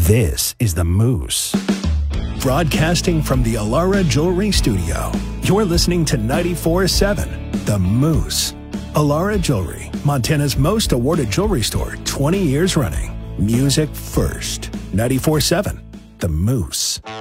This is The Moose. Broadcasting from the Alara Jewelry Studio, you're listening to 94.7 The Moose. Alara Jewelry, Montana's most awarded jewelry store, 20 years running. Music first. 94.7 The Moose.